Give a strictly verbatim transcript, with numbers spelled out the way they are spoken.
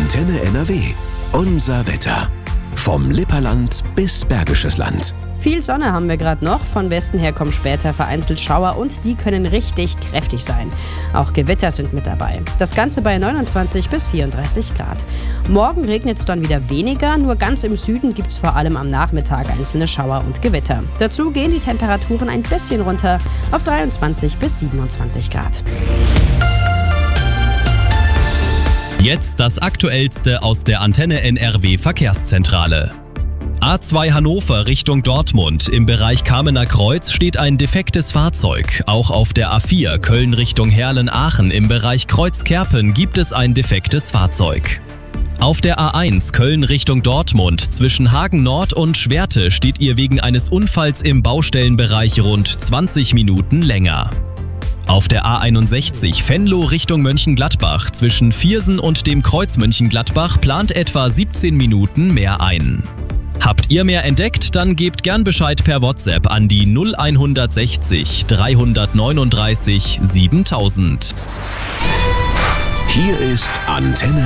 Antenne N R W. Unser Wetter. Vom Lipperland bis Bergisches Land. Viel Sonne haben wir gerade noch. Von Westen her kommen später vereinzelt Schauer und die können richtig kräftig sein. Auch Gewitter sind mit dabei. Das Ganze bei neunundzwanzig bis vierunddreißig Grad. Morgen regnet es dann wieder weniger. Nur ganz im Süden gibt es vor allem am Nachmittag einzelne Schauer und Gewitter. Dazu gehen die Temperaturen ein bisschen runter auf dreiundzwanzig bis siebenundzwanzig Grad. Jetzt das Aktuellste aus der Antenne N R W Verkehrszentrale. A zwei Hannover Richtung Dortmund. Im Bereich Kamener Kreuz steht ein defektes Fahrzeug. Auch auf der A vier Köln Richtung Herlen-Aachen im Bereich Kreuzkerpen gibt es ein defektes Fahrzeug. Auf der A eins Köln Richtung Dortmund zwischen Hagen Nord und Schwerte steht ihr wegen eines Unfalls im Baustellenbereich rund zwanzig Minuten länger. Auf der A einundsechzig Venlo Richtung Mönchengladbach zwischen Viersen und dem Kreuz Mönchengladbach plant etwa siebzehn Minuten mehr ein. Habt ihr mehr entdeckt? Dann gebt gern Bescheid per WhatsApp an die null hundertsechzig dreihundertneununddreißig siebentausend. Hier ist Antenne